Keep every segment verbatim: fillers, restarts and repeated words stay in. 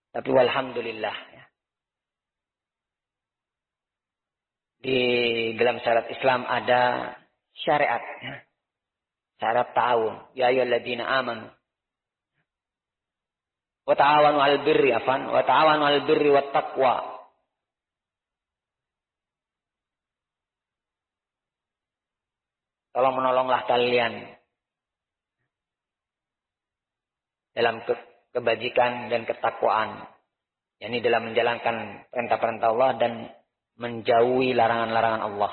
Tapi walhamdulillah ya. Di dalam syariat Islam ada syariat ya. Syariat ta'awun. Ya ayyuhalladzina amanu. Wa ta'awanu 'alal birri afan wa ta'awanu 'alal birri wat taqwa. Tolong menolonglah kalian dalam ke kebajikan dan ketakwaan. yakni dalam menjalankan perintah-perintah Allah dan menjauhi larangan-larangan Allah.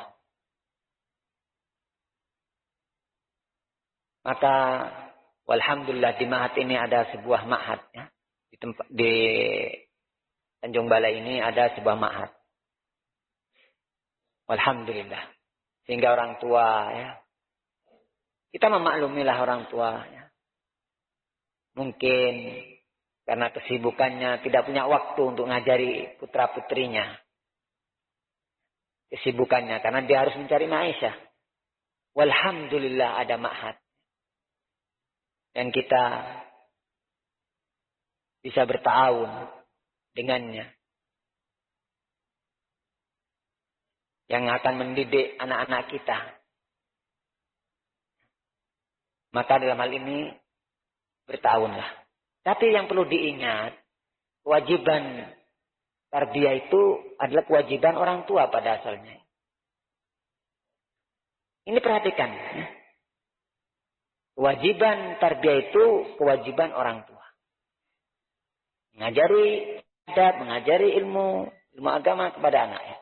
Maka walhamdulillah di Ma'had ini ada sebuah ma'had ya. Di tempat di Tanjung Balai ini ada sebuah ma'had. Walhamdulillah. Sehingga orang tua ya. Kita memaklumilah orang tua ya. Mungkin karena kesibukannya tidak punya waktu untuk ngajari putra-putrinya. Kesibukannya karena dia harus mencari maisha. Walhamdulillah ada ma'had. Dan kita bisa bertawun dengannya. Yang akan mendidik anak-anak kita. Maka dalam hal ini bertawunlah. Tapi yang perlu diingat, kewajiban tarbiyah itu adalah kewajiban orang tua pada asalnya. Ini perhatikan. Ya. Kewajiban tarbiyah itu kewajiban orang tua. Mengajari adab, mengajari ilmu, ilmu agama kepada anaknya.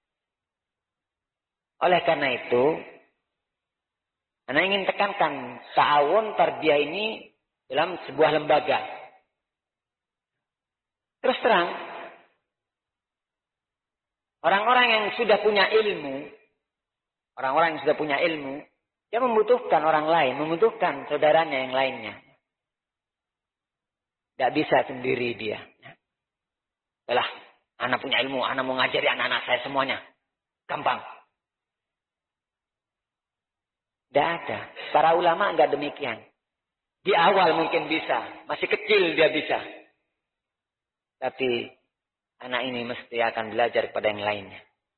Oleh karena itu, anak ingin tekankan ta'awun tarbiyah ini dalam sebuah lembaga. Terus terang, orang-orang yang sudah punya ilmu, orang-orang yang sudah punya ilmu, dia membutuhkan orang lain, membutuhkan saudaranya yang lainnya. Tidak bisa sendiri dia. Yalah, anak punya ilmu, anak mau ngajari anak-anak saya semuanya. Gampang. Tidak ada. Para ulama enggak demikian. Di awal mungkin bisa. Masih kecil dia bisa. Tapi anak ini mesti akan belajar kepada yang lainnya.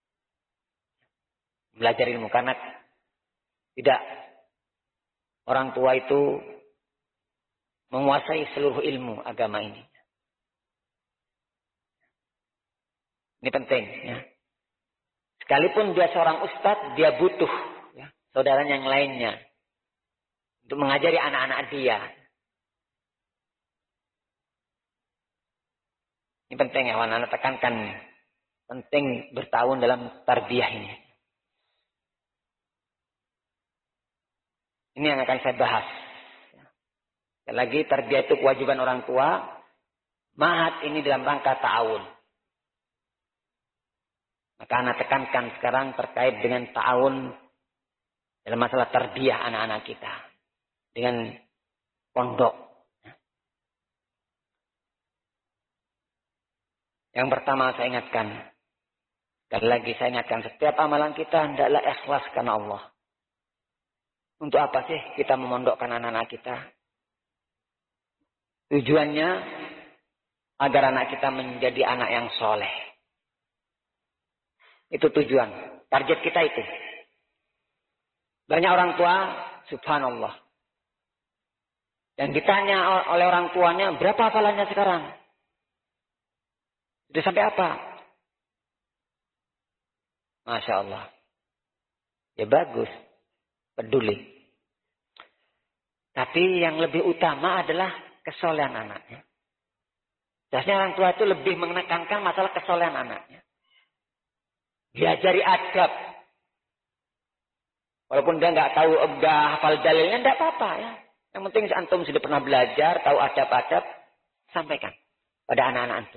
Belajar ilmu. Karena tidak. Orang tua itu menguasai seluruh ilmu agama ini. Ini penting. Ya. Sekalipun dia seorang ustadz, dia butuh ya, saudaranya yang lainnya. Untuk mengajari anak-anak dia. Ini penting ya, anak-anak tekankan. Penting bertahun dalam tarbiyah ini. Ini yang akan saya bahas. Sekali lagi, tarbiyah itu kewajiban orang tua. Ma'had ini dalam rangka ta'awun. Maka anak tekankan sekarang terkait dengan ta'awun dalam masalah tarbiyah anak-anak kita. Dengan pondok. Yang pertama saya ingatkan. Sekali lagi saya ingatkan. Setiap amalan kita hendaklah ikhlas karena Allah. Untuk apa sih kita memondokkan anak-anak kita? Tujuannya agar anak kita menjadi anak yang soleh. Itu tujuan. Target kita itu. Banyak orang tua, subhanallah. Dan ditanya oleh orang tuanya, berapa hafalannya sekarang? Sudah sampai apa? Masya Allah. Ya bagus. Peduli. Tapi yang lebih utama adalah kesolehan anaknya. Biasanya orang tua itu lebih menekankan masalah kesolehan anaknya. Diajari adab. Walaupun dia nggak tahu, nggak hafal dalilnya, nggak apa-apa ya. Yang penting antum sudah pernah belajar, tahu adab-adab, sampaikan pada anak-anak antum.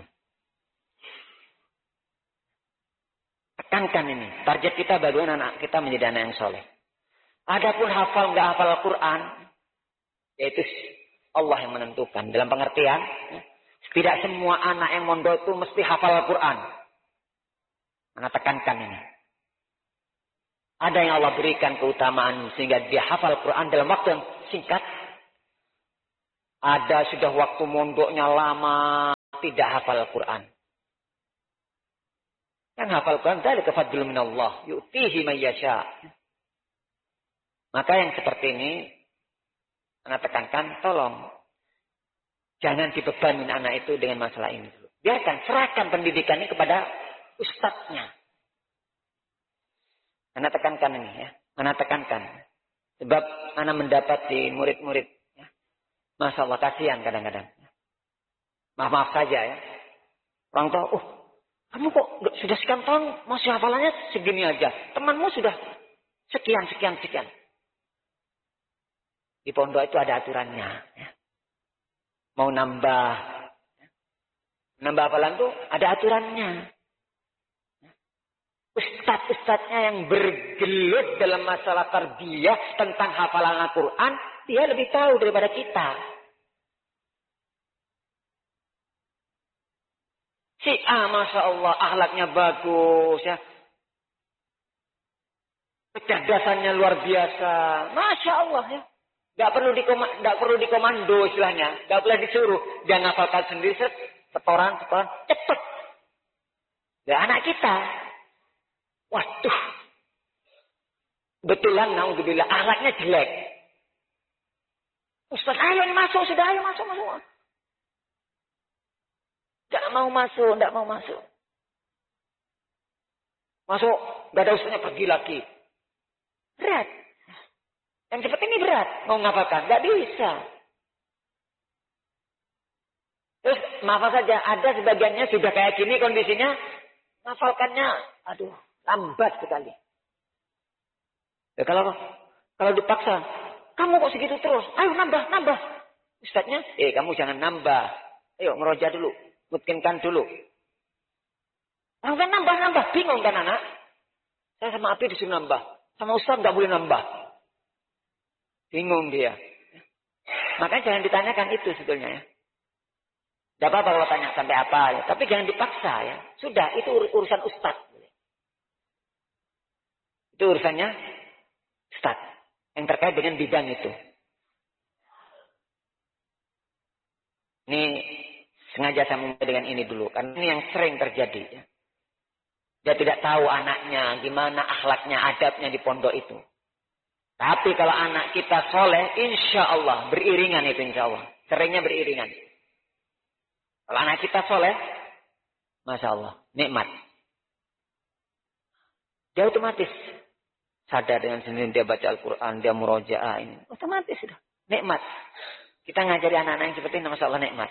Tekankan ini. Target kita bagaimana anak kita menjadi anak yang soleh. Adapun hafal nggak hafal Al-Quran, yaitu Allah yang menentukan. Dalam pengertian, tidak semua anak yang mondok itu mesti hafal Al-Quran. Anak tekankan ini. Ada yang Allah berikan keutamaan sehingga dia hafal Al-Quran dalam waktu yang singkat. Ada sudah waktu mondoknya lama, tidak hafal Al-Quran. Yang hafal Al-Quran dzalika fadlun minallah yu'tihi man yasha. Maka yang seperti ini ana tekankan, tolong jangan dibebanin anak itu dengan masalah ini dulu. Biarkan, serahkan pendidikan ini kepada ustadznya. Ana tekankan ini ya. Ana tekankan. Sebab ana mendapati murid-murid ya. Masya Allah, kasihan kadang-kadang. Maaf-maaf saja ya. Orang tua, oh kamu kok sudah sekian tahun masih hafalannya segini aja. Temanmu sudah sekian, sekian, sekian. Di pondok itu ada aturannya. Ya. Mau nambah. Nambah hafalan tuh ada aturannya. Ustadz-ustadznya yang bergelut dalam masalah tarbiyah tentang hafalan Al-Quran, dia lebih tahu daripada kita. Si A, Masya Allah, akhlaknya bagus, ya. Kecerdasannya luar biasa. Masya Allah, ya. Gak perlu dikomando, gak perlu dikomando istilahnya. Gak boleh disuruh. Dia ngafalkan sendiri, setoran, setoran, cepet. Ya anak kita. Waduh. Betulan, naudzubillah, akhlaknya jelek. Ustaz, ayo masuk, sudah ayo masuk, masuk. Gak mau masuk, gak mau masuk. Masuk, gak ada ustaznya, pergi lagi. Berat. Yang seperti ini berat. Mau ngapalkan, gak bisa. Terus, maaf saja, ada sebagiannya sudah kayak gini kondisinya, ngafalkannya, aduh, lambat sekali. Ya kalau kalau dipaksa, kamu kok segitu terus? Ayo nambah, nambah. Ustadznya, eh kamu jangan nambah. Ayo ngeroja dulu, mungkinkan dulu. Kamu kan nambah, nambah. Bingung kan anak? Saya sama Api disuruh nambah. Sama Ustadz nggak boleh nambah. Bingung dia. Makanya jangan ditanyakan itu sebetulnya ya. Tidak apa-apa kalau tanya sampai apa ya. Tapi jangan dipaksa ya. Sudah, itu urusan Ustadz. Itu urusannya Ustaz. Yang terkait dengan bidang itu. Ini sengaja saya mulai dengan ini dulu. Karena ini yang sering terjadi. Ya. Dia tidak tahu anaknya. Gimana akhlaknya, adabnya di pondok itu. Tapi kalau anak kita soleh. Insya Allah. Beriringan itu insya Allah. Seringnya beriringan. Kalau anak kita soleh. Masya Allah. Nikmat. Dia otomatis. Sadar dengan sendiri dia baca Al-Quran, dia murojaah ini. Otomatis sudah. Nikmat. Kita ngajari anak-anak yang seperti ini, Masya Allah nikmat.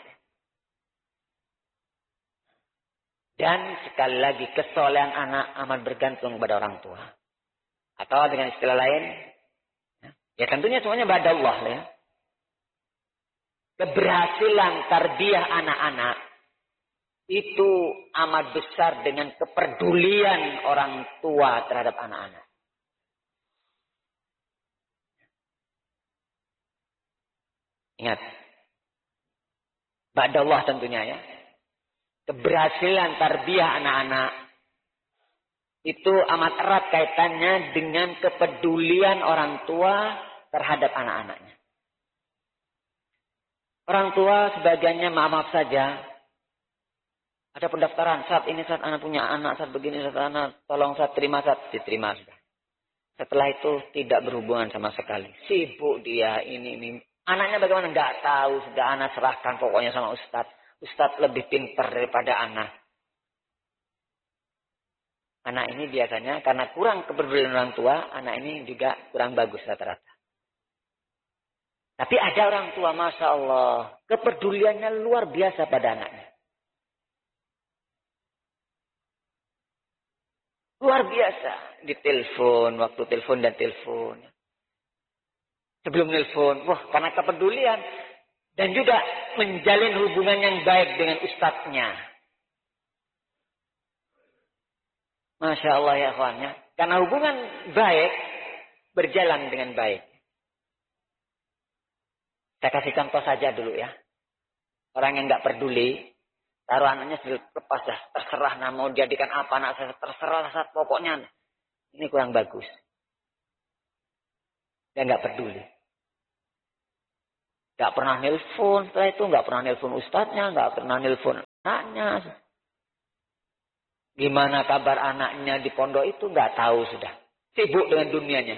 Dan sekali lagi, kesolehan anak amat bergantung kepada orang tua. Atau dengan istilah lain, ya tentunya semuanya pada Allah. Ya. Keberhasilan tarbiyah anak-anak, itu amat besar dengan kepedulian orang tua terhadap anak-anak. Ingat. Ba'da Allah tentunya ya. Keberhasilan tarbiyah anak-anak. Itu amat erat kaitannya dengan kepedulian orang tua terhadap anak-anaknya. Orang tua sebagiannya maaf-maaf saja. Ada pendaftaran. Saat ini saat anak punya anak. Saat begini saat anak. Tolong saat terima saat diterima sudah. Setelah itu tidak berhubungan sama sekali. Sibuk dia ini ini. Anaknya bagaimana? Enggak tahu. Sudah anak serahkan pokoknya sama Ustadz. Ustadz lebih pintar daripada anak. Anak ini biasanya karena kurang kepedulian orang tua. Anak ini juga kurang bagus rata-rata. Tapi ada orang tua, Masya Allah. Kepeduliannya luar biasa pada anaknya. Luar biasa. Ditelepon, waktu telepon dan telepon. Sebelum telepon, wah karena kepedulian. Dan juga menjalin hubungan yang baik dengan ustadznya. Masya Allah ya kawannya. Karena hubungan baik, berjalan dengan baik. Saya kasih contoh saja dulu ya. Orang yang nggak peduli, taruh anaknya sudah lepas dah. Terserah nah, mau jadikan apa anak saya. Terserah saat pokoknya. Ini kurang bagus. Dia nggak peduli. Nggak pernah nelpon setelah itu. Nggak pernah nelpon ustadznya. Nggak pernah nelpon Anaknya. Gimana kabar anaknya di pondok itu nggak tahu sudah. Sibuk dengan dunianya.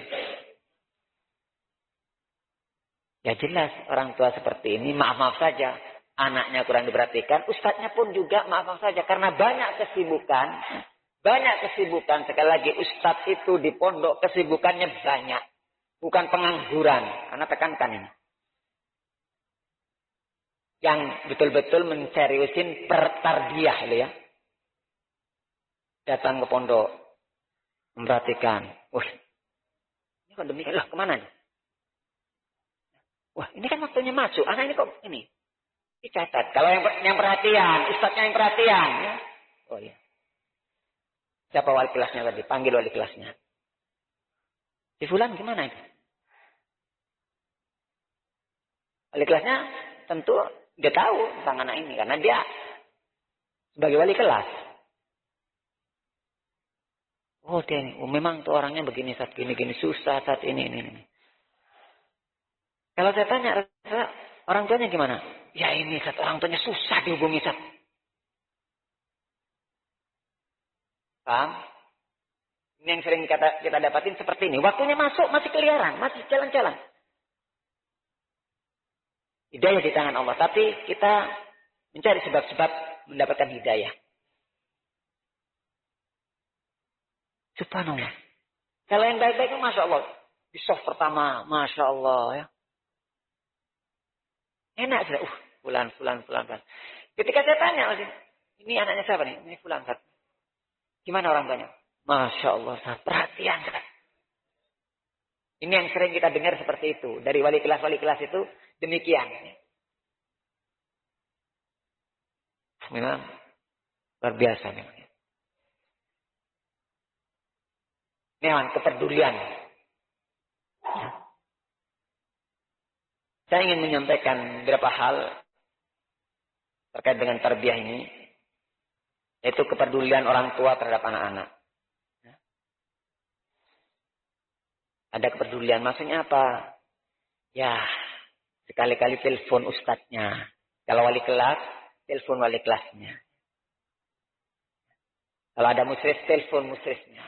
Ya jelas orang tua seperti ini maaf-maaf saja. Anaknya kurang diperhatikan. Ustadznya pun juga maaf-maaf saja. Karena banyak kesibukan. Banyak kesibukan. Sekali lagi ustadz itu di pondok kesibukannya banyak. Bukan pengangguran. Karena tekankan ini. Yang betul-betul menseriusin pertarbiyah. Ya. Datang ke pondok. Memperhatikan. Wah, ini kok demikian? Lah, kemana nih? Wah, ini kan waktunya masuk. Anak ini kok ini? Dicatat. Kalau yang yang perhatian, ustadznya yang perhatian. Ya. Oh iya. Siapa wali kelasnya tadi? Panggil wali kelasnya. Si Fulan gimana itu? Wali kelasnya tentu dia tahu tentang anak ini. Karena dia sebagai wali kelas. Oh dia ini, oh, memang tuh orangnya begini saat gini-gini. Susah saat ini, ini, ini. Kalau saya tanya, orang tuanya gimana? Ya ini saat orang tuanya susah dihubungi saat. Paham? Ini yang sering kita, kita dapatin seperti ini. Waktunya masuk, masih keliaran, masih jalan-jalan. Hidayah di tangan Allah. Tapi kita mencari sebab-sebab mendapatkan hidayah. Subhanallah. Kalau yang baik-baik itu Masya Allah. Di soft pertama, Masya Allah ya. Enak sudah. Uh, fulan, fulan, fulan, fulan. Ketika saya tanya, ini anaknya siapa nih? Ini fulan. Gimana orang tuanya? Masya Allah, perhatian. Ini yang sering kita dengar seperti itu. Dari wali kelas-wali kelas itu demikian. Memang luar biasa memang. Memang kepedulian. Saya ingin menyampaikan beberapa hal terkait dengan tarbiyah ini. Yaitu kepedulian orang tua terhadap anak-anak. Ada kepedulian, maksudnya apa? Ya, sekali-kali telepon ustadznya. Kalau wali kelas, telepon wali kelasnya. Kalau ada musyrif, telepon musyrifnya.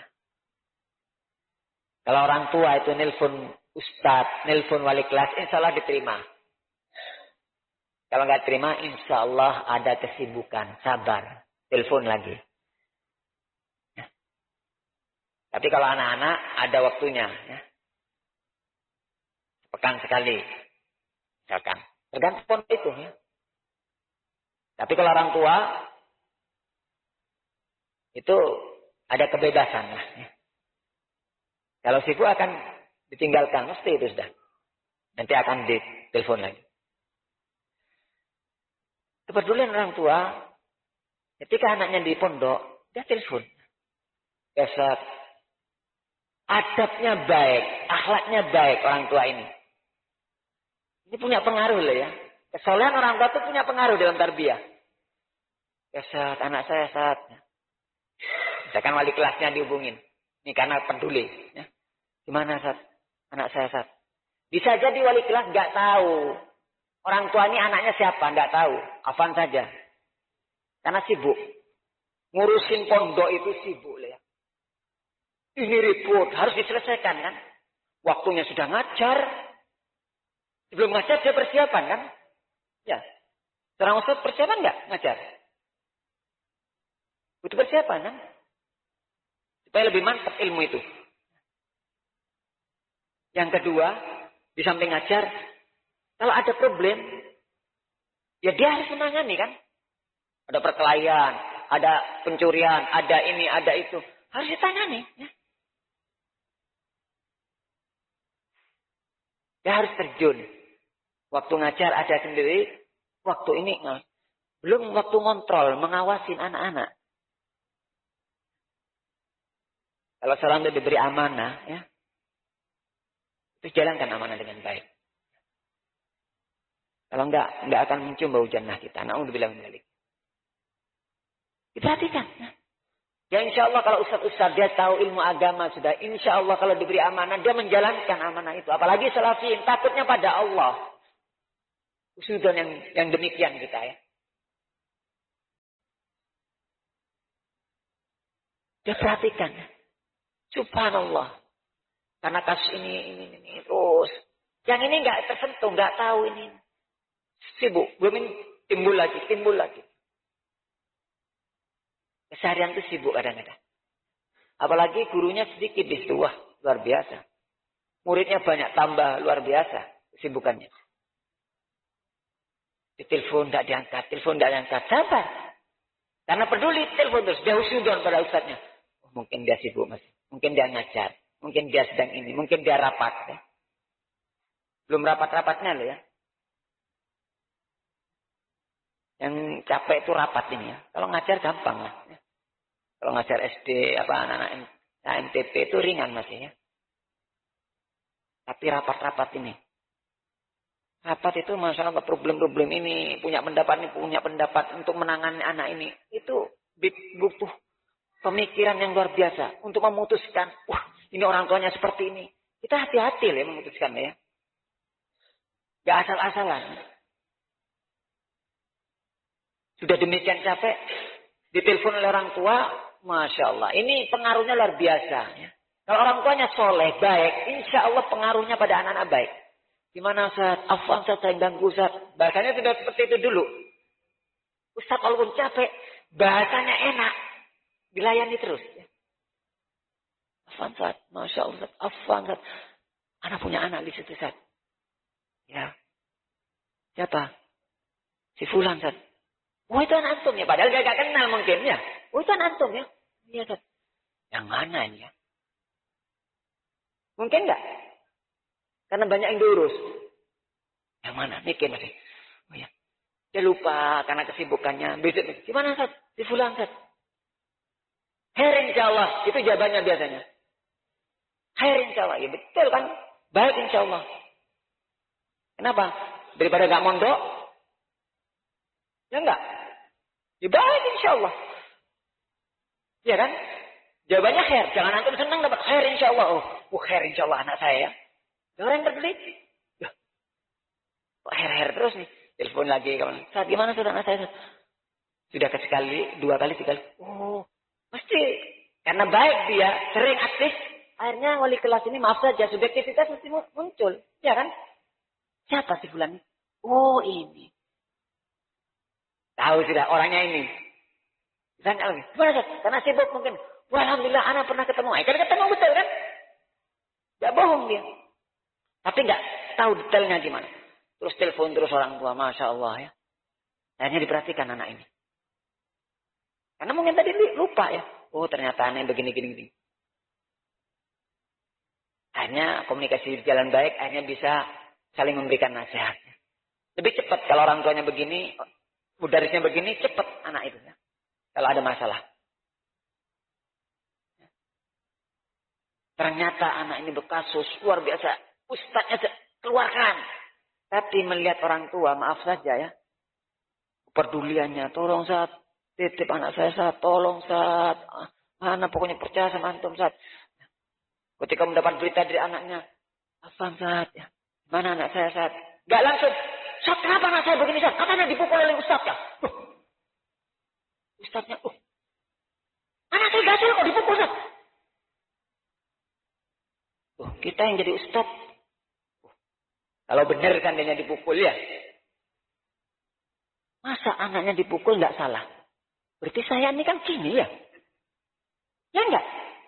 Kalau orang tua itu nelpon ustadz, nelpon wali kelas, insya Allah diterima. Kalau nggak terima, insya Allah ada kesibukan, sabar, telepon lagi. Ya. Tapi kalau anak-anak ada waktunya, ya. Pekan sekali, misalkan. Tergantung itu, ya. Tapi kalau orang tua itu ada kebebasan, lah. Ya. Kalau sibuk akan ditinggalkan, mesti itu sudah. Nanti akan ditelepon lagi. Kepedulian orang tua, ketika anaknya di pondok, dia telepon. Biasa, adabnya baik, akhlaknya baik orang tua ini. Ini punya pengaruh loh ya. Kesolehan orang tua itu punya pengaruh dalam tarbiyah. Biasa, anak saya saat. Misalkan wali kelasnya dihubungin. Ini karena peduli. Ya. Gimana saat? Anak saya saat. Bisa jadi wali kelas nggak tahu. Orang tua ini anaknya siapa? Nggak tahu. Afan saja. Karena sibuk. Ngurusin pondok itu sibuk. Ya. Ini ribut. Harus diselesaikan kan. Waktunya sudah ngajar. Sebelum ngajar dia persiapan kan. Ya. Seorang ustaz persiapan nggak ngajar? Butuh persiapan kan. Supaya lebih mantap ilmu itu. Yang kedua, di samping ngajar, kalau ada problem, ya dia harus menangani kan. Ada perkelahian, ada pencurian, ada ini, ada itu. Harus ditangani. Ya. Dia harus terjun. Waktu ngajar ada sendiri, waktu ini, belum waktu ngontrol, mengawasin anak-anak. Kalau seorang itu diberi amanah, ya, itu jalankan amanah dengan baik. Kalau enggak, enggak akan muncul bau jannah kita. Na'udzubillah min dzalik. Diperhatikan. Ya. Ya insya Allah kalau ustaz-ustaz dia tahu ilmu agama sudah. Insya Allah kalau diberi amanah, dia menjalankan amanah itu. Apalagi salafiyin, takutnya pada Allah. Usudon yang, yang demikian kita ya. Ya perhatikan. Subhanallah. Karena kasus ini, ini, ini, terus. Yang ini nggak tersentuh, nggak tahu ini. Sibuk, belum ini timbul lagi, timbul lagi. Keseharian itu sibuk kadang-kadang. Apalagi gurunya sedikit di situ, wah luar biasa. Muridnya banyak, tambah luar biasa kesibukannya. Di telepon tidak diangkat, telepon tidak diangkat, sabar. Karena peduli, telepon terus. Dia husnudon pada ustadznya. Oh, mungkin dia sibuk mas, mungkin dia ngajar, mungkin dia sedang ini, mungkin dia rapat. Ya. Belum rapat-rapatnya loh ya. Yang capek itu rapat ini ya. Kalau ngajar gampang lah. Ya. Kalau ngajar S D, apa anak-anak M T P itu ringan masih ya. Tapi rapat-rapat ini. Rapat itu masya Allah problem-problem ini. Punya pendapat ini, punya pendapat untuk menangani anak ini. Itu butuh pemikiran yang luar biasa. Untuk memutuskan, wah ini orang tuanya seperti ini. Kita hati-hati ya memutuskan ya. Gak asal-asalan. Sudah demikian capek. Ditelepon oleh orang tua. Masya Allah. Ini pengaruhnya luar biasa. Ya. Kalau orang tuanya soleh, baik. Insya Allah pengaruhnya pada anak-anak baik. Gimana Ustaz? Afwan Ustaz, saya ganggu Ustaz. Bahasanya sudah seperti itu dulu. Ustaz walaupun capek. Bahasanya enak. Dilayani terus. Ya. Afwan Ustaz. Masya Allah Ustaz. Afwan Ustaz. Anak punya anak di situ Ustaz. Ya. Siapa? Si Fulan Ustaz. Oh itu anak antum ya. Padahal dia gak kenal mungkin ya. Oh itu anak antum ya. Iya Ustaz. Yang mana ini ya? Mungkin enggak? Karena banyak yang diurus. Yang mana? Mikir masih. Oh ya. Dia lupa karena kesibukannya. Besok, gimana Ustaz? Si Fulan Ustaz. Her insya Allah. Itu jawabannya biasanya. Her insya Allah. Ya betul kan? Baik insya Allah. Kenapa? Daripada gak mondok? Ya enggak? Ya baik insya Allah. Ya kan? Jawabannya khair. Jangan antum senang dapat khair insya Allah. Oh, oh khair insya Allah anak saya ya. Orang yang terteliti. Ya. Kok khair-khair terus nih. Telepon lagi. Saat gimana sudah anak saya? Sudah sekali, dua kali, tiga kali. Oh, pasti. Karena baik dia, sering aktif. Akhirnya wali kelas ini maaf saja. Subjektivitas mesti muncul. Ya kan? Siapa si Fulan? Oh ini. Tahu sudah orangnya ini. Tanya lagi. Gimana Ustaz? Karena sibuk mungkin. Wah, alhamdulillah anak pernah ketemu. Eh, kan ketemu betul kan? Gak bohong dia. Tapi gak tahu detailnya gimana. Terus telepon terus orang tua. Masya Allah ya. Akhirnya diperhatikan anak ini. Karena mungkin tadi lupa ya. Oh ternyata anak begini, gini, gini. Akhirnya komunikasi jalan baik. Akhirnya bisa saling memberikan nasihat. Lebih cepat kalau orang tuanya begini. Mudarisnya begini cepat anak itu ya. Kalau ada masalah. Ternyata anak ini berkasus luar biasa. Ustadznya keluarkan. Tapi melihat orang tua, maaf saja ya. Kepeduliannya, tolong Ustaz. Titip anak saya Ustaz. Tolong Ustaz. Mana pokoknya percaya sama antum Ustaz. Ketika mendapat berita dari anaknya. Apa Ustaz? Ya. Mana anak saya Ustaz? Gak langsung. Ustaz kenapa anak saya begini Ustaz? Katanya dipukul oleh Ustaz ya. Uh. Ustaznya. Uh. Anak saya gak salah kok dipukul Ustaz. Uh, kita yang jadi Ustaz. Uh. Kalau benar kan dia dipukul ya. Masa anaknya dipukul gak salah? Berarti saya ini kan gini ya. Ya enggak?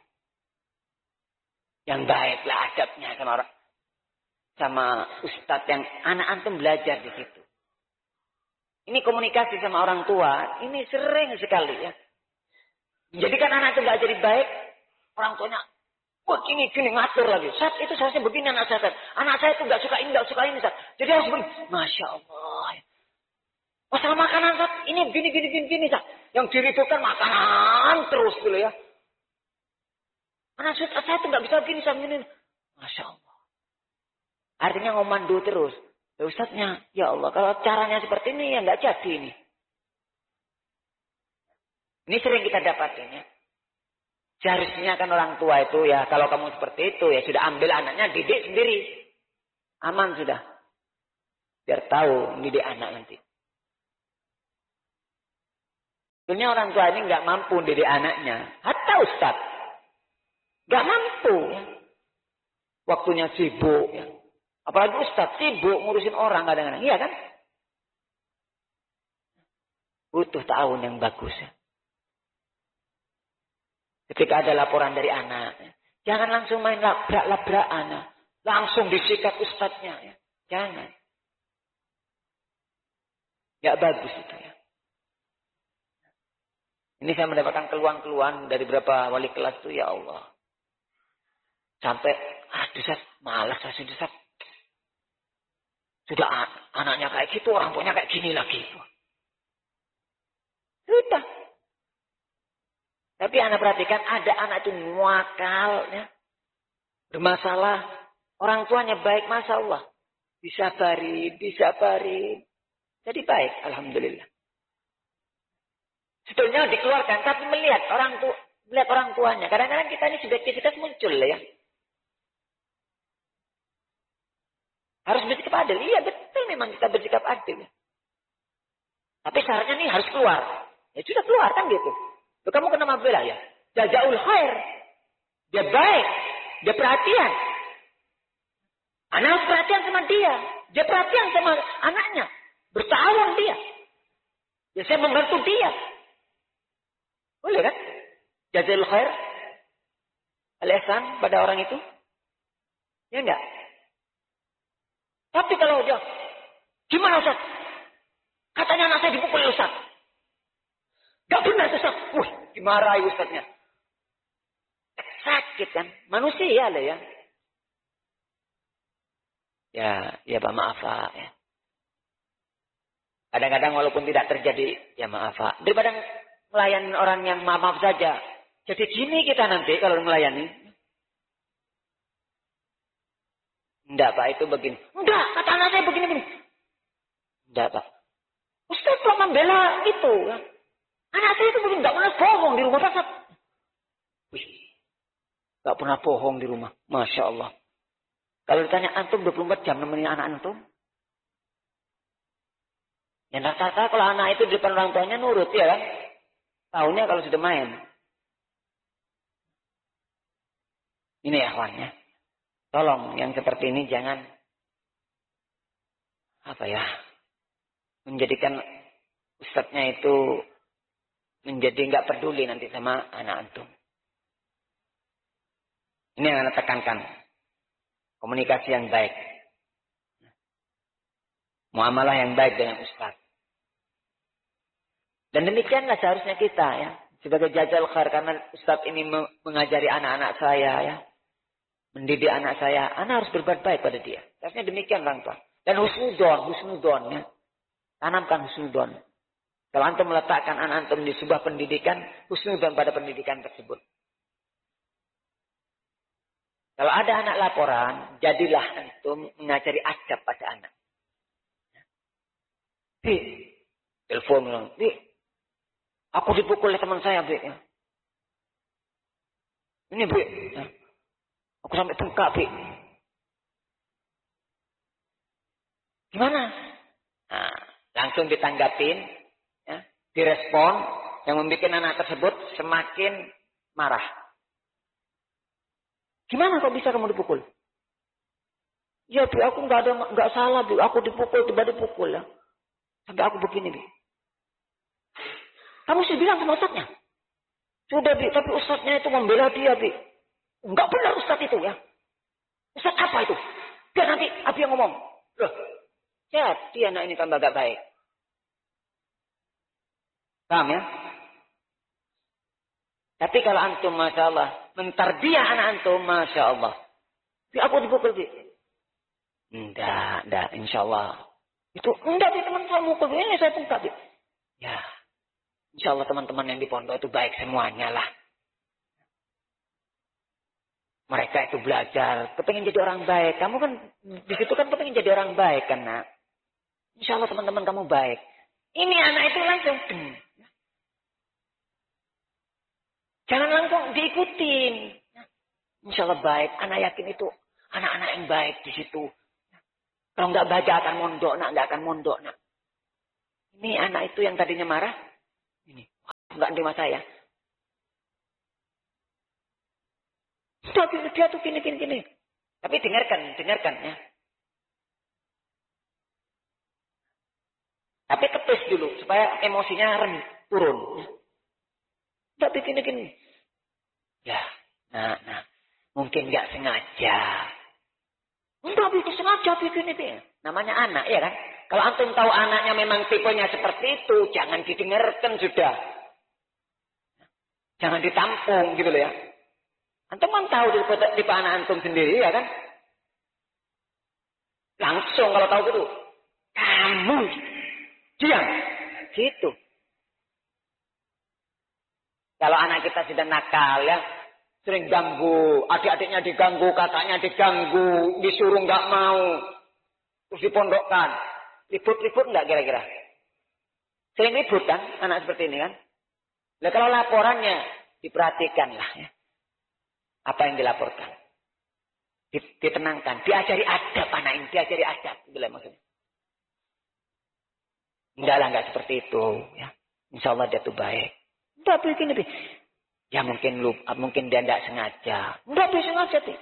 Yang baiklah adabnya sama orang. Sama ustadz yang anak antum belajar di situ. Ini komunikasi sama orang tua. Ini sering sekali ya. Jadi kan anak itu gak jadi baik. Orang tuanya. Wah gini, gini ngatur lagi. Saat itu seharusnya begini anak saya. Saat. Anak saya itu gak suka ini, gak suka ini. Saat. Jadi harus begini. Masya Allah. Masalah makanan Saat. Ini gini, gini, gini, gini Saat. Yang diributkan makanan terus dulu ya. Anak saya itu gak bisa begini Saat. Gini. Masya Allah. Artinya ngomando terus. Ya Ustadznya, ya Allah, kalau caranya seperti ini ya nggak jadi ini. Ini sering kita dapatin ya. Seharusnya kan orang tua itu ya, kalau kamu seperti itu ya sudah ambil anaknya, didik sendiri. Aman sudah. Biar tahu mendidik anak nanti. Sebenarnya orang tua ini nggak mampu mendidik anaknya. Hatta Kita ustaz. Gak mampu. Ya. Waktunya sibuk. Ya. Apalagi ustaz sibuk ngurusin orang kadang-kadang. Iya kan? Butuh tahun yang bagus. Ya. Ketika ada laporan dari anak. Ya. Jangan langsung main labrak-labrakan. Ya. Langsung disikat ustaznya. Ya. Jangan. Gak bagus itu ya. Ini saya mendapatkan keluhan-keluhan dari beberapa wali kelas itu, ya Allah. Sampai, aduh Ustaz, malas saya sudah Ustaz. Sudah anaknya kayak gitu, orang tuanya kayak gini lagi. Sudah. Tapi anak perhatikan, ada anak itu muakal, ya. Bermasalah. Orang tuanya baik, Masya Allah. Disabari, disabari. Jadi baik, Alhamdulillah. Sebetulnya dikeluarkan, tapi melihat orang tua, melihat orang tuanya. Kadang-kadang kita ini subjektivitas muncul ya. Harus bersikap adil. Iya betul memang kita bersikap adil. Tapi syaratnya nih harus keluar. Ya sudah keluar kan gitu. Loh, kamu kenapa bela ya? Jazaul khair. Dia baik. Dia perhatian. Anak harus perhatian sama dia. Dia perhatian sama anaknya. Bertawang dia. Ya saya membantu dia. Boleh kan? Jazaul khair. Al-ihsan pada orang itu. Ya enggak? Tapi kalau dia, gimana Ustaz? Katanya anak saya dipukul Ustaz. Gak benar Ustaz. Wih, dimarahi Ustaznya. Sakit kan? Manusia lah ya. Ya, ya Pak maaf Pak. Ya. Kadang-kadang walaupun tidak terjadi, ya maaf Pak. Daripada melayani orang yang maaf-maaf saja. Jadi gini kita nanti kalau melayani. Enggak Pak, itu begini. Enggak, kata anak saya begini-begini. Enggak Pak. Ustaz kok membela itu. Anak saya itu begini, enggak pernah bohong di rumah Pak. Wih, enggak pernah bohong di rumah. Masya Allah. Kalau ditanya antum dua puluh empat jam nemenin anak antum. Ya rata-rata kalau anak itu di depan orang tuanya nurut ya kan. Tahunya kalau sudah main. Ini ya kawannya. Tolong yang seperti ini jangan apa ya menjadikan ustadznya itu menjadi nggak peduli nanti sama anak antum. Ini yang anda tekankan. Komunikasi yang baik. Muamalah yang baik dengan ustadz. Dan demikianlah seharusnya kita ya. Sebagai jazal khair. Karena ustadz ini mengajari anak-anak saya ya. Mendidik anak saya. Anak harus berbuat baik pada dia. Seharusnya demikian orang tua. Dan husnudon. Husnudon ya. Tanamkan husnudon. Kalau antum meletakkan anak antum di sebuah pendidikan. Husnudon pada pendidikan tersebut. Kalau ada anak laporan. Jadilah antum mengajari adab pada anak. Bi. Telepon. Bi. Aku dipukul oleh teman saya, Bi. Ini, Bi. Aku sampai bengkak, Bi. Gimana? Nah, langsung ditanggapin, ya, direspon, yang membuat anak tersebut semakin marah. Gimana kok bisa kamu dipukul? Ya, Bi, aku nggak ada, nggak salah, Bi. Aku dipukul, tiba dipukul, ya. Sampai aku begini, Bi. Kamu sih bilang sama ustadznya. Sudah, Bi, tapi ustadznya itu membela dia, Bi. Enggak benar ustadz itu, ya. Ustadz apa itu? Biar nanti Abi yang ngomong. Loh, jadi anak ini tambah gak baik. Paham ya? Tapi kalau antum, Masya Allah, mentarbiah anak antum, Masya Allah. Bi, aku dipukul, Bi. Enggak, enggak, insya Allah. Itu, enggak, Bi, teman saya mukul, Bi. Ini saya bengkak, Bi. Ya. Insya Allah teman-teman yang di pondok itu baik semuanya lah. Mereka itu belajar, kepengen jadi orang baik. Kamu kan di situ kan kepengen jadi orang baik kan, Nak. Insya Allah teman-teman kamu baik. Ini anak itu langsung. Jangan langsung diikutin. Insya Allah baik. Anak yakin itu anak-anak yang baik di situ. Kalau nggak baca akan mondok, Nak, nggak akan mondok, Nak. Ini anak itu yang tadinya marah. Ini, enggak nerima saya. Tapi dia tuh gini, gini, gini. Tapi dengarkan, dengarkan ya. Tapi tepis dulu supaya emosinya rem, turun. Tapi gini, gini. Ya, nah, nah. Mungkin nggak sengaja. Enggak bisa sengaja bikin itu. Namanya anak, ya kan? Kalau antum tahu anaknya memang tipenya seperti itu, jangan didengarkan sudah. Jangan ditampung gitu loh ya. Antum kan tahu tipe anak antum sendiri, ya kan? Langsung kalau tahu gitu, kamu diam, gitu. Kalau anak kita sudah nakal ya, sering ganggu, adik-adiknya diganggu, kakaknya diganggu, disuruh nggak mau, terus dipondokkan, ribut-ribut nggak kira-kira? Sering ribut kan, anak seperti ini kan? Nah kalau laporannya diperhatikan lah ya, apa yang dilaporkan, ditenangkan, diajari adab anak ini, diajari adab, itulah maksudnya. Enggak lah, enggak seperti itu ya. Insya Allah dia tuh baik. Enggak begini, ya mungkin lupa, mungkin dia enggak sengaja. Enggak bisa sengaja sih.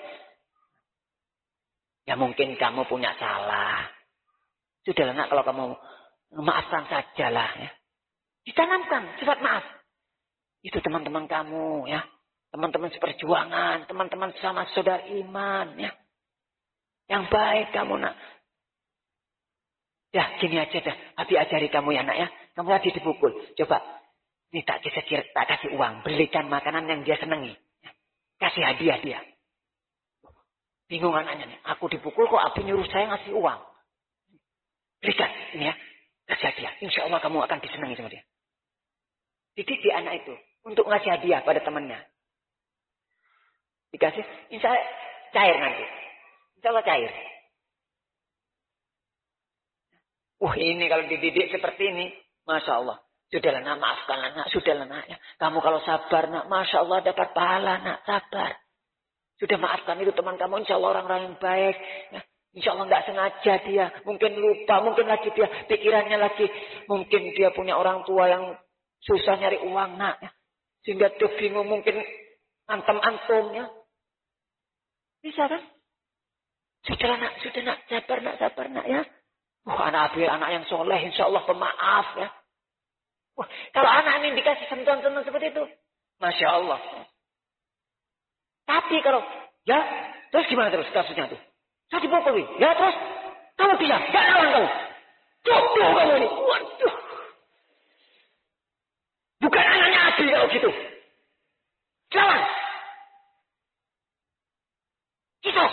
Ya mungkin kamu punya salah. Sudahlah nak, kalau kamu maafkan sajalah ya. Ditanamkan sifat maaf. Itu teman-teman kamu ya. Teman-teman seperjuangan, teman-teman sama saudara iman ya. Yang baik kamu nak. Ya gini aja dah. Abi ajari kamu ya nak ya. Kamu tadi dipukul. Coba. Ini tak kisah tak kasih uang. Belikan makanan yang dia senangi. Kasih hadiah dia. Bingung anaknya nih. Aku dipukul kok Abi nyuruh saya ngasih uang. Berikan ini ya. Kasih hadiah. Insya Allah kamu akan disenangi sama dia. Dididik anak itu. Untuk ngasih hadiah pada temannya. Dikasih. Insya Allah cair nanti. Insya Allah cair. Wah ini kalau dididik seperti ini. Masya Allah. Sudahlah nak, maafkanlah nak. Sudahlah nak. Ya. Kamu kalau sabar nak. Masya Allah dapat pahala nak. Sabar. Sudah maafkan itu teman kamu. Insya Allah orang-orang yang baik. Ya. Insya Allah nggak sengaja dia. Mungkin lupa. Mungkin lagi dia pikirannya lagi. Mungkin dia punya orang tua yang susah nyari uang nak. Ya. Sehingga dia bingung. Mungkin antem-antum ya. Bisa kan? Sudahlah nak. Sudah nak. Sabar nak. Sabar nak ya. Wah anak Abi anak yang soleh. Insya Allah pemaaf ya. Wah, kalau anak ini dikasih sentuhan-sentuhan seperti itu. Masya Allah. Tapi kalau, ya, terus gimana terus kasusnya tuh? Saya dipukul, ya terus, kamu bisa, gak lawan kamu. Jodoh kamu ini, waduh. Bukan anaknya Abi kalau gitu. Lawan. Kisos.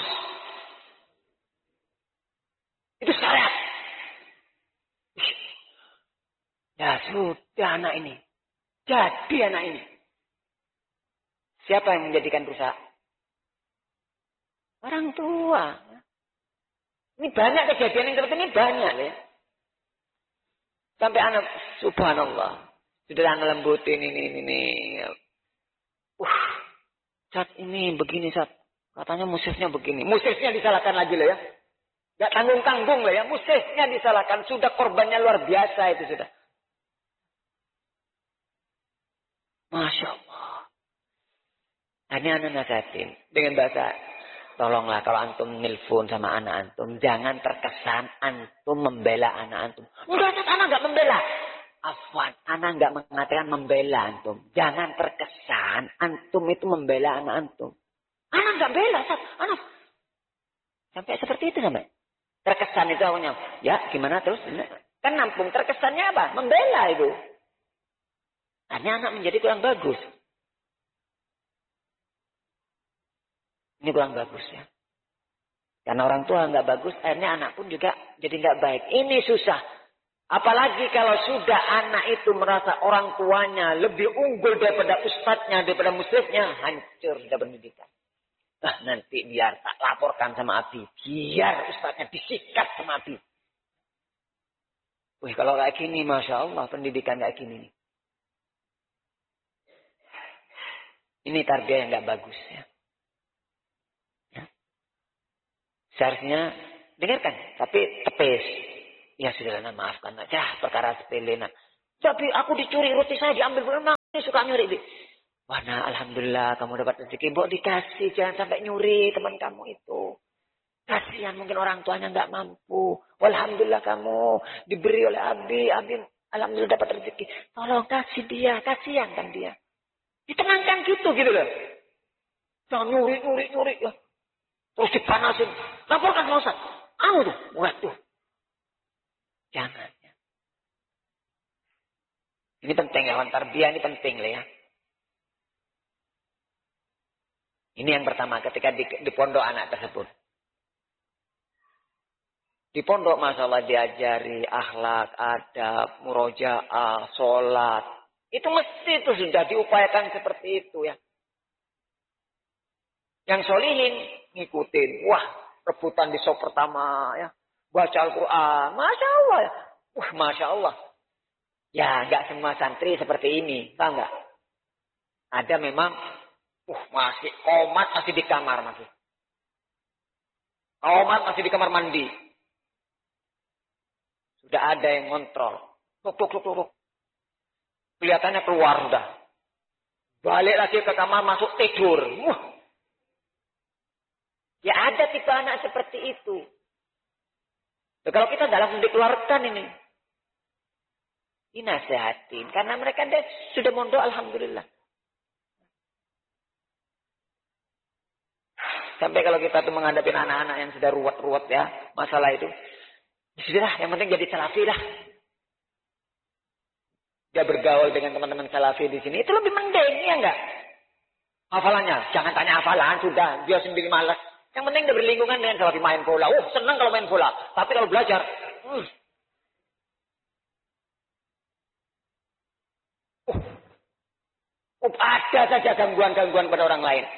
Itu syariat. Ya sudah anak ini. Jadi anak ini. Siapa yang menjadikan rusak? Orang tua. Ini banyak kejadian yang seperti ini banyak ya. Sampai anak subhanallah. Sudah anak lembutin ini ini ini. Uh, saat ini begini saat katanya musisnya begini. Musisnya disalahkan lagi lah ya. Gak tanggung-tanggung lah ya. Musisnya disalahkan. Sudah korbannya luar biasa itu sudah. Masya Allah. Ini anak nasihatin. Dengan bahasa. Tolonglah kalau antum nelpon sama anak antum. Jangan terkesan antum membela anak antum. Enggak, anak enggak membela. Afwan. Anak enggak mengatakan membela antum. Jangan terkesan antum itu membela anak antum. Anak enggak bela. Anak. Sampai seperti itu sampai. Terkesan itu awalnya. Ya gimana terus. Kan nampung. Terkesannya apa? Membela itu. Hanya anak menjadi kurang bagus. Ini kurang bagus ya. Karena orang tua nggak bagus, akhirnya anak pun juga jadi nggak baik. Ini susah. Apalagi kalau sudah anak itu merasa orang tuanya lebih unggul daripada ustadznya, daripada muslimnya, hancur sudah pendidikan. Nah nanti biar tak laporkan sama Abi. Biar ustadznya disikat sama Abi. Wih kalau kayak gini, Masya Allah pendidikan kayak gini. Ini tarbiyah yang nggak bagus ya. ya. Seharusnya dengarkan, tapi tepis. Ya sudah lah, maafkan aja perkara sepele nak. Tapi aku dicuri roti saya diambil, memang ini suka nyuri. Wah, nah, alhamdulillah kamu dapat rezeki. Mbok dikasih, jangan sampai nyuri teman kamu itu. Kasihan mungkin orang tuanya nggak mampu. Alhamdulillah kamu diberi oleh Abi, Abi alhamdulillah dapat rezeki. Tolong kasih dia, kasihan kan dia. Ditenangkan gitu gitu loh. Jangan nyuri, nyuri, nyuri. Ya. Terus dipanasin. Laporkan sama Ustaz. Anu tuh, waduh. Jangan. Ya. Ini penting ya, tarbiyah ini penting lah ya. Ini yang pertama ketika di, di pondok anak tersebut. Di pondok Masya Allah diajari akhlak, adab, murojaah, sholat. Itu mesti itu sudah diupayakan seperti itu ya. Yang solihin ngikutin. Wah, rebutan di sop pertama ya. Baca Al-Quran. Masya Allah ya. Wah, Masya Allah. Ya, nggak semua santri seperti ini. Tahu nggak? Ada memang Uh, masih komat masih di kamar masih. Komat masih di kamar mandi. Sudah ada yang ngontrol. Tuk, tuk, tuk, tuk. Kelihatannya keluar sudah. Balik lagi ke kamar masuk tidur. Wah. Ya ada tipe anak seperti itu. Nah, kalau kita dalam dikeluarkan ini. Dinasehatin. Karena mereka sudah mondok alhamdulillah. Sampai kalau kita tuh menghadapi anak-anak yang sudah ruwet-ruwet ya, masalah itu. Sudahlah, yang penting jadi salafi lah. Dia bergaul dengan teman-teman salafi di sini, itu lebih mending, ya enggak? Hafalannya, jangan tanya hafalan, sudah, dia sendiri malas. Yang penting dia berlingkungan dengan salafi main bola. Oh, senang kalau main bola. Tapi kalau belajar, hmm. oh, oh, ada saja gangguan-gangguan pada orang lain.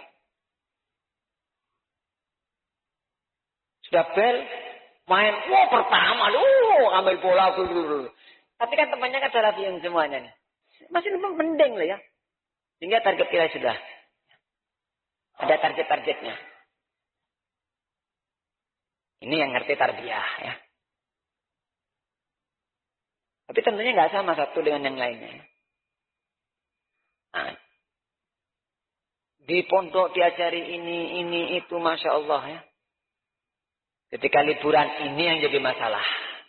Sudah bel, main, wah pertama, oh ambil bola dulu. Tapi kan temannya kan salafi yang semuanya nih. Masih lebih mending lah ya. Sehingga target kita sudah. Ada target-targetnya. Ini yang ngerti tarbiyah ya. Tapi tentunya nggak sama satu dengan yang lainnya. Nah, di pondok diajari ini, ini, itu, Masya Allah ya. Ketika liburan ini yang jadi masalah.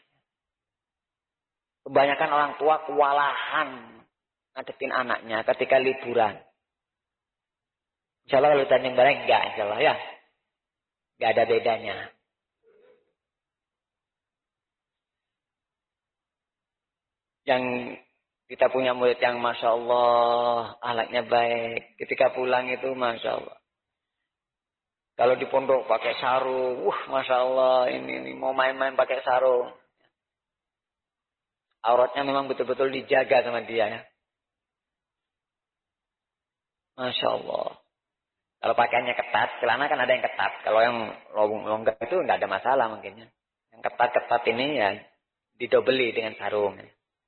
Kebanyakan orang tua kewalahan ngadepin anaknya ketika liburan. Insya Allah kalau tanya bareng enggak, insya Allah ya. Enggak ada bedanya. Yang kita punya murid yang Masya Allah, ahlaknya baik. Ketika pulang itu Masya Allah. Kalau di pondok pakai sarung, wah Masya Allah, ini, ini mau main-main pakai sarung. Auratnya memang betul-betul dijaga sama dia ya. Masya Allah. Kalau pakaiannya ketat, celana kan ada yang ketat. Kalau yang longgar itu nggak ada masalah mungkinnya. Yang ketat-ketat ini ya didobeli dengan sarung.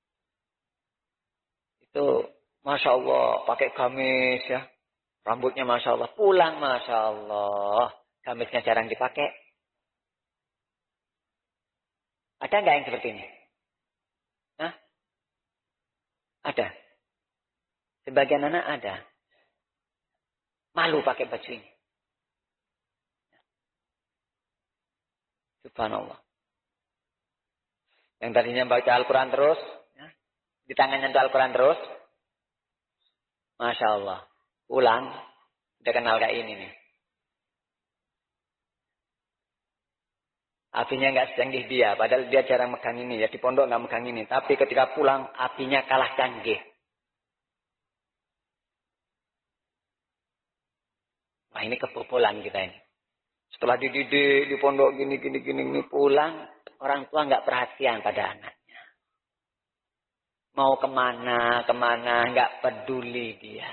Itu Masya Allah, pakai gamis ya. Rambutnya Masya Allah. Pulang Masya Allah. Gamisnya jarang dipakai. Ada nggak yang seperti ini? Hah? Ada. Sebagian anak ada. Malu pakai baju ini. Subhanallah. Yang tadinya baca Al-Quran terus. Ya. Di tangannya itu Al-Quran terus. Masya Allah. Pulang, udah kenal kayak ini nih. Apinya nggak secanggih dia, padahal dia jarang megang ini ya, di pondok nggak megang ini. Tapi ketika pulang, apinya kalah canggih. Wah ini kebobolan kita ini. Setelah dididik di pondok gini gini gini ini pulang, orang tua nggak perhatian pada anaknya. Mau kemana kemana nggak peduli dia.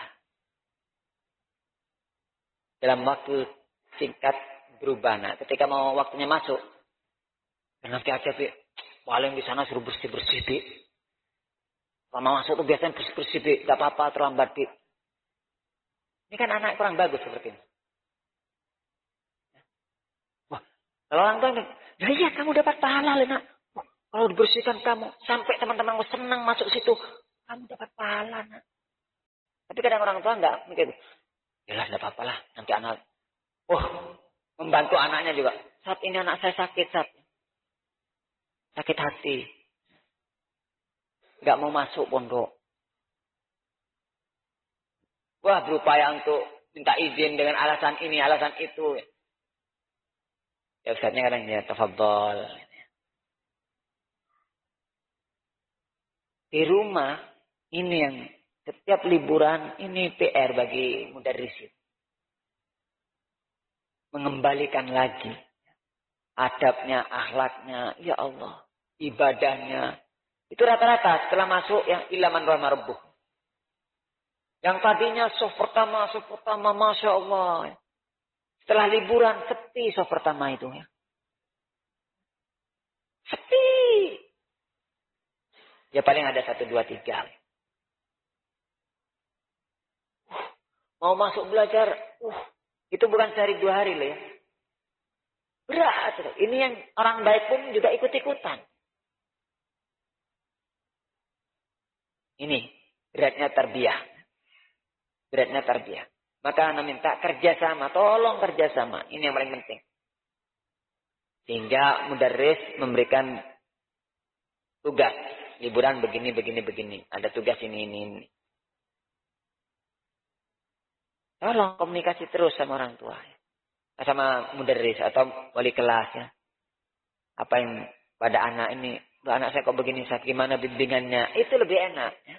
Dalam waktu singkat berubah. Nah, ketika mau waktunya masuk, nanti aja, Bi. Paling di sana suruh bersih-bersih, Bi. Kalau masuk tuh biasanya bersih-bersih, Bi. Gak apa-apa, terlambat, Bi. Ini kan anak kurang bagus seperti ini. Wah, kalau orang tua, ya iya, kamu dapat pahala, Lena. Wah, kalau dibersihkan kamu, sampai teman-temanmu senang masuk situ, kamu dapat pahala, nak. Tapi kadang orang tua enggak mikir, yalah enggak apa-apa lah, nanti anak, oh membantu anaknya juga. Saat ini anak saya sakit, saat sakit hati. Enggak mau masuk pondok. Wah berupaya untuk minta izin dengan alasan ini, alasan itu. Ya ustaznya kadang ya tafadhol. Di rumah ini yang setiap liburan ini P R bagi mudarrisin. Mengembalikan lagi adabnya, akhlaknya, ya Allah, ibadahnya. Itu rata-rata setelah masuk yang ilaman rahmah rabbuh. Yang tadinya soft pertama, soft pertama, Masya Allah. Setelah liburan, sepi soft pertama itu. Ya. Sepi. Ya paling ada satu, dua, tiga. Uh, mau masuk belajar, uh, itu bukan sehari dua hari loh ya. Berat. Ini yang orang baik pun juga ikut-ikutan. Ini beratnya tarbiyah. Beratnya tarbiyah. Maka Anda minta kerjasama. Tolong kerjasama. Ini yang paling penting. Sehingga mudarris memberikan tugas. Liburan begini, begini, begini. Ada tugas ini, ini, ini. Tolong komunikasi terus sama orang tua. Sama mudarris atau wali kelas. Ya. Apa yang pada anak ini. Anak saya kok begini, saya gimana bimbingannya. Itu lebih enak. Ya.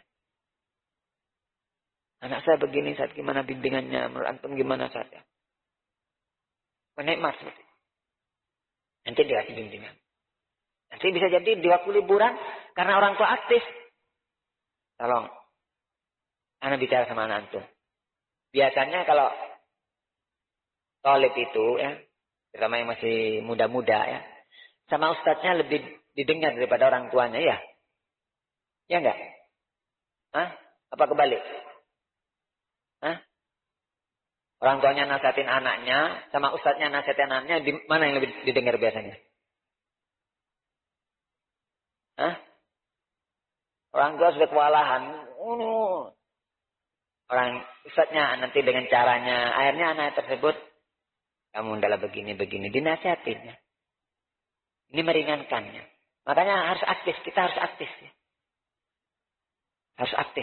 Anak saya begini, saat gimana bimbingannya. Menurut antum gimana saja. Menikmat. Nanti dikasih bimbingan. Nanti bisa jadi di waktu liburan. Karena orang tua aktif. Tolong. Anak bicara sama anak antum. Biasanya kalau tolib itu ya. Terutama yang masih muda-muda ya. Sama ustadznya lebih didengar daripada orang tuanya ya. Ya enggak? Hah? Apa kebalik? Hah? Orang tuanya nasihatin anaknya. Sama ustadznya nasihatin anaknya. Di mana yang lebih didengar biasanya? Hah? Orang tua sudah kewalahan. Uh, orang ustadznya nanti dengan caranya. Akhirnya anak tersebut. Kamu adalah begini-begini. Dinasihatinnya. Ini meringankannya. Makanya harus aktif. Kita harus aktif. Harus aktif.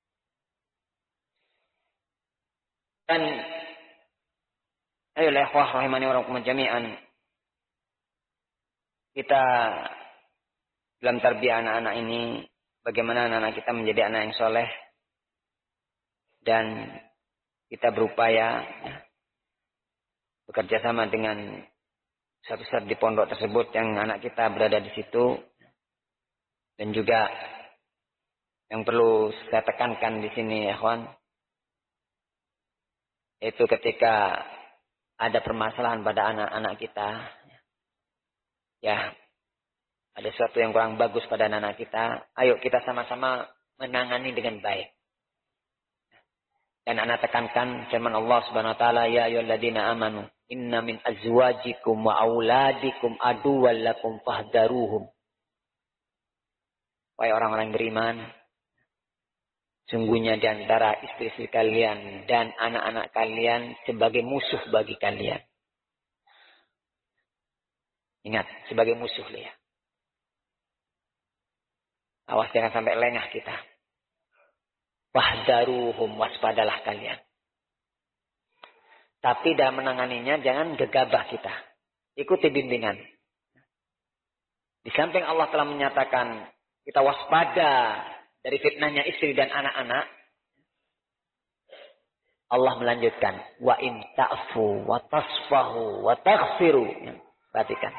Dan. Ayolah ikhwah rahimani wa rahimakumullah jami'an. Kita. Dalam tarbiyah anak-anak ini. Bagaimana anak-anak kita menjadi anak yang soleh. Dan kita berupaya ya, bekerja sama dengan ustaz-ustaz di pondok tersebut yang anak kita berada di situ. Dan juga yang perlu saya tekankan di sini ya kawan. Yaitu ketika ada permasalahan pada anak-anak kita. Ya, ada sesuatu yang kurang bagus pada anak-anak kita. Ayo kita sama-sama menangani dengan baik. Dan anak tekankan firman Allah Subhanahu wa taala, ya ayyuhalladzina amanu inna min azwajikum wa auladikum aduwwal lakum fahdharuhum. Wahai orang-orang beriman, sungguhnya di antara istri-istri kalian dan anak-anak kalian sebagai musuh bagi kalian. Ingat, sebagai musuh ya. Awas jangan sampai lengah kita. Wahdaruhum, waspadalah kalian. Tapi dalam menanganinya jangan gegabah kita. Ikuti bimbingan. Di samping Allah telah menyatakan kita waspada dari fitnahnya istri dan anak-anak. Allah melanjutkan. Wa in ta'fu wa tasfahu wa taghfiru. Perhatikan.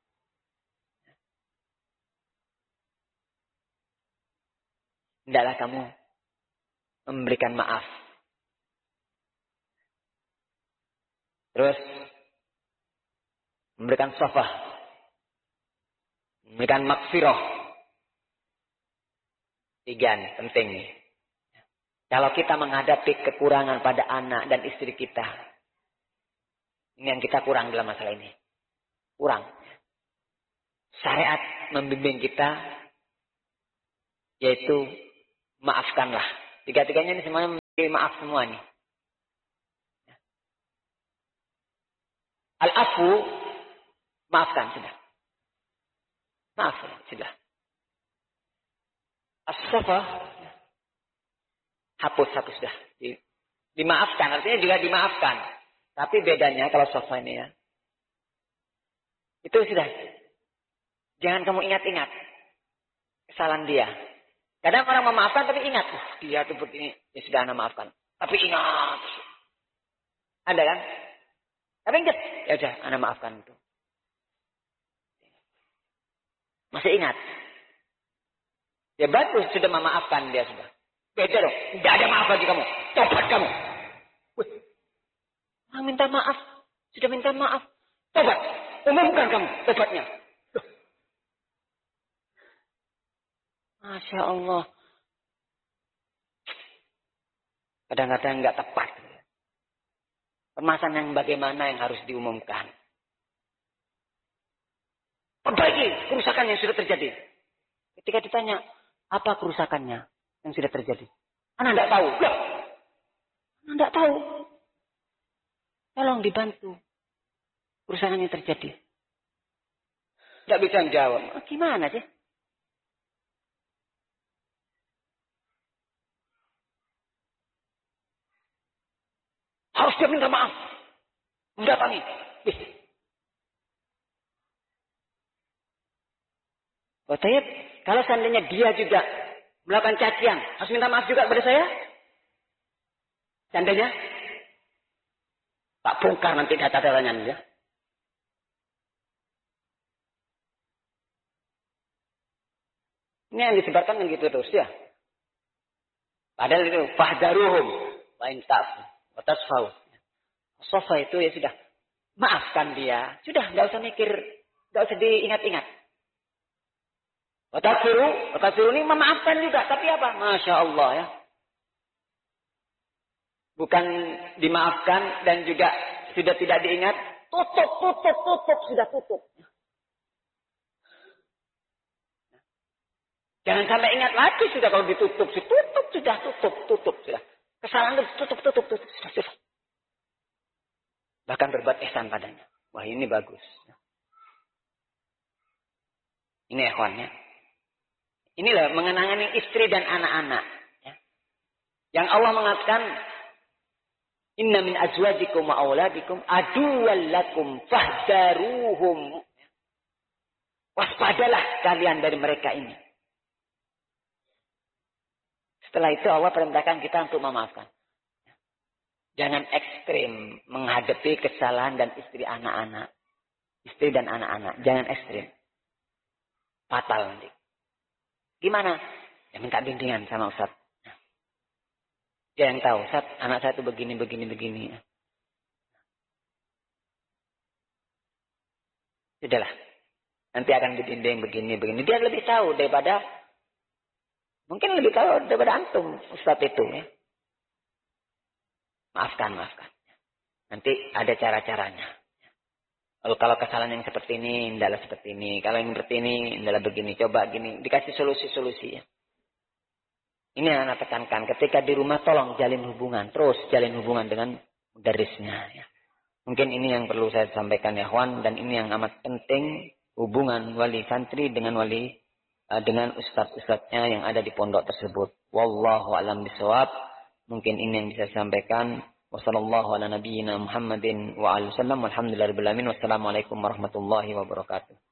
Hendaklah kamu memberikan maaf. Terus memberikan shafah. Memberikan maghfirah. Tiga nih, penting nih. Kalau kita menghadapi kekurangan pada anak dan istri kita. Ini yang kita kurang dalam masalah ini. Kurang. Syariat membimbing kita. Yaitu maafkanlah. Tiga-tiganya ini semuanya maaf semuanya. Al-afu, maafkan sudah. Maaf sudah. As-safa, hapus hapus sudah. Dimaafkan, artinya juga dimaafkan. Tapi bedanya kalau safa ini ya, itu sudah. Jangan kamu ingat-ingat kesalahan dia. Kadang orang memaafkan tapi ingat, uh, dia tuh begini, ya sudah Anda maafkan. Tapi ingat, ada kan? Tapi ingat, ya sudah Anda maafkan itu. Masih ingat? Ya bagus sudah memaafkan dia sudah. Beda dong, tidak ada maaf lagi kamu, tobat kamu. Wih, orang minta maaf, sudah minta maaf, tobat, umumkan kamu tobatnya. Masya Allah. Kadang-kadang nggak tepat. Permasalahan yang bagaimana yang harus diumumkan. Perbaiki kerusakan yang sudah terjadi. Ketika ditanya, apa kerusakannya yang sudah terjadi? Anda tidak tahu. Loh, Anda tidak tahu. Tolong dibantu. Kerusakan yang terjadi. Tidak bisa menjawab. Gimana sih? Harus dia minta maaf. Mendatangi. Oh, Tayyip, kalau seandainya dia juga melakukan cacian, harus minta maaf juga kepada saya? Seandainya? Tak bongkar nanti data-datanya ya. Ini yang disebarkan kan gitu terus ya. Padahal itu fahdaruhum wa in ta'fu wa tasfau. Sofa itu ya sudah, maafkan dia. Sudah, nggak usah mikir, nggak usah diingat-ingat. Watafiru, watafiru ini memaafkan juga, tapi apa? Masya Allah ya. Bukan dimaafkan dan juga sudah tidak diingat. Tutup, tutup, tutup, sudah tutup. Jangan sampai ingat lagi sudah kalau ditutup, tutup, sudah tutup, tutup, sudah. Kesalahan itu tutup, tutup, tutup, sudah, sudah. Bahkan berbuat ihsan padanya. Wah ini bagus. Ini ikhwannya. Inilah mengenangani istri dan anak-anak. Ya. Yang Allah mengatakan, Inna min azwajikum wa auladikum aduwwal lakum fahdaruhum. Waspadalah kalian dari mereka ini. Setelah itu Allah perintahkan kita untuk memaafkan. Jangan ekstrim menghadapi kesalahan dan istri anak-anak. Istri dan anak-anak. Jangan ekstrim. Fatal nanti. Gimana? Ya minta bimbingan sama Ustaz. Dia yang tahu. Ustaz, anak saya itu begini, begini, begini. Sudahlah. Nanti akan dibimbing begini, begini. Dia lebih tahu daripada... Mungkin lebih tahu daripada antum Ustaz itu ya. Maafkan, maafkan. Nanti ada cara-caranya. Lalu kalau kesalahan yang seperti ini, hendaklah seperti ini. Kalau yang seperti ini, hendaklah begini. Coba gini. Dikasih solusi-solusi ya. Ini yang anak tekankan. Ketika di rumah tolong jalin hubungan. Terus jalin hubungan dengan mudarisnya. Ya. Mungkin ini yang perlu saya sampaikan ya Juan. Dan ini yang amat penting. Hubungan wali santri dengan wali. Uh, dengan ustadz-ustadznya yang ada di pondok tersebut. Wallahu a'lam bishawab. Mungkin ini yang bisa saya sampaikan. Wassallallahu ala nabiyyina Muhammadin wa alihi wasallam. Walhamdulillahirabbil alamin. Wassalamualaikum warahmatullahi wabarakatuh.